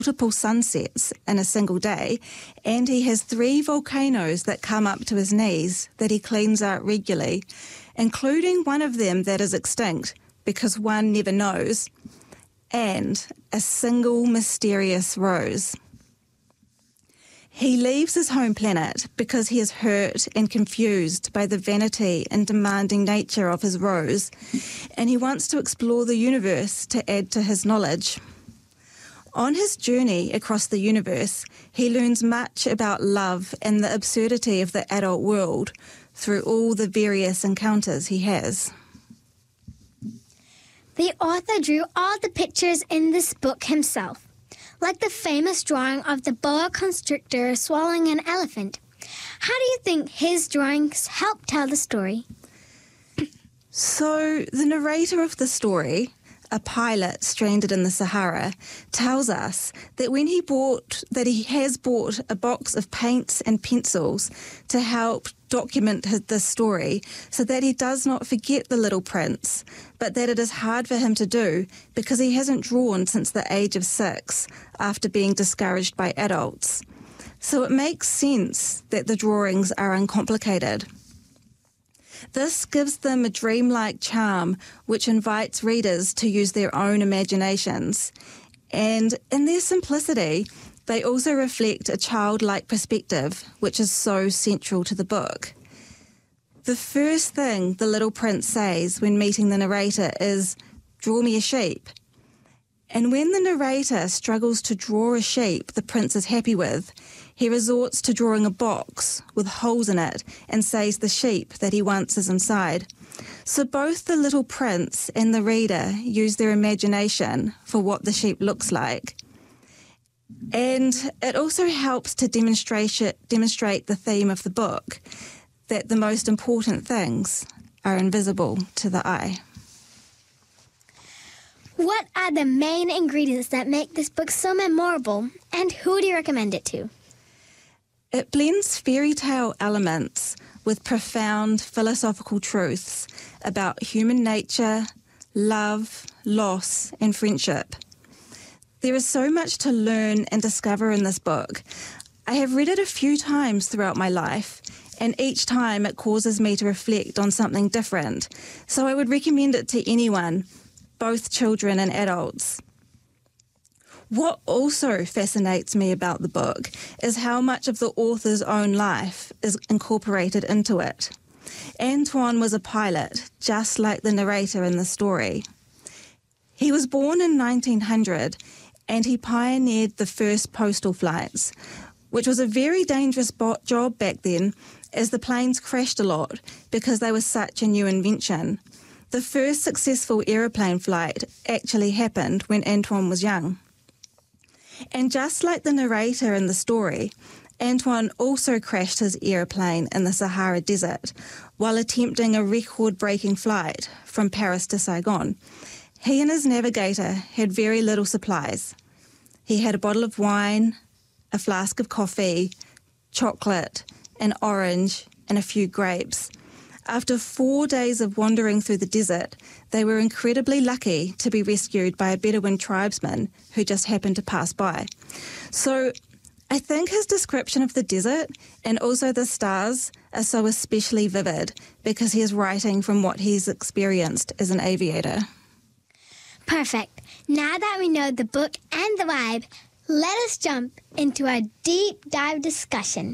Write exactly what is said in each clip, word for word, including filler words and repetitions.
multiple sunsets in a single day, and he has three volcanoes that come up to his knees that he cleans out regularly, including one of them that is extinct because one never knows, and a single mysterious rose. He leaves his home planet because he is hurt and confused by the vanity and demanding nature of his rose, and he wants to explore the universe to add to his knowledge. On his journey across the universe, he learns much about love and the absurdity of the adult world through all the various encounters he has. The author drew all the pictures in this book himself, like the famous drawing of the boa constrictor swallowing an elephant. How do you think his drawings help tell the story? So, the narrator of the story, a pilot stranded in the Sahara, tells us that when he bought, that he has bought a box of paints and pencils to help document his, this story so that he does not forget the little prince, but that it is hard for him to do because he hasn't drawn since the age of six after being discouraged by adults. So it makes sense that the drawings are uncomplicated. This gives them a dreamlike charm which invites readers to use their own imaginations. And in their simplicity, they also reflect a childlike perspective, which is so central to the book. The first thing the little prince says when meeting the narrator is, "Draw me a sheep." And when the narrator struggles to draw a sheep the prince is happy with, he resorts to drawing a box with holes in it and says the sheep that he wants is inside. So both the little prince and the reader use their imagination for what the sheep looks like. And it also helps to demonstrate, demonstrate the theme of the book, that the most important things are invisible to the eye. What are the main ingredients that make this book so memorable, and who do you recommend it to? It blends fairy tale elements with profound philosophical truths about human nature, love, loss, and friendship. There is so much to learn and discover in this book. I have read it a few times throughout my life, and each time it causes me to reflect on something different. So I would recommend it to anyone, both children and adults. What also fascinates me about the book is how much of the author's own life is incorporated into it. Antoine was a pilot, just like the narrator in the story. He was born in nineteen hundred, and he pioneered the first postal flights, which was a very dangerous bo- job back then, as the planes crashed a lot because they were such a new invention. The first successful aeroplane flight actually happened when Antoine was young. And just like the narrator in the story, Antoine also crashed his aeroplane in the Sahara Desert while attempting a record-breaking flight from Paris to Saigon. He and his navigator had very little supplies. He had a bottle of wine, a flask of coffee, chocolate, an orange, and a few grapes. After four days of wandering through the desert, they were incredibly lucky to be rescued by a Bedouin tribesman who just happened to pass by. So I think his description of the desert and also the stars are so especially vivid because he is writing from what he's experienced as an aviator. Perfect. Now that we know the book and the vibe, let us jump into a deep dive discussion.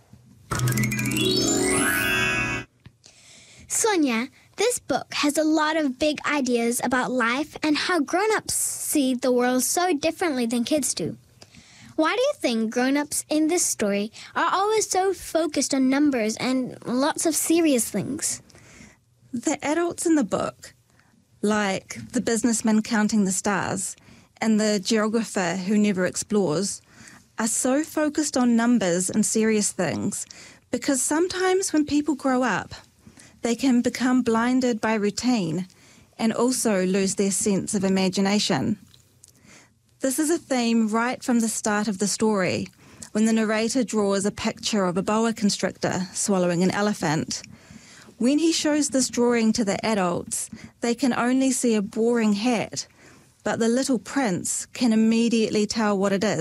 Sonia, this book has a lot of big ideas about life and how grown-ups see the world so differently than kids do. Why do you think grown-ups in this story are always so focused on numbers and lots of serious things? The adults in the book, like the businessman counting the stars and the geographer who never explores, are so focused on numbers and serious things because sometimes when people grow up, they can become blinded by routine and also lose their sense of imagination. This is a theme right from the start of the story, when the narrator draws a picture of a boa constrictor swallowing an elephant. When he shows this drawing to the adults, they can only see a boring hat, but the little prince can immediately tell what it is.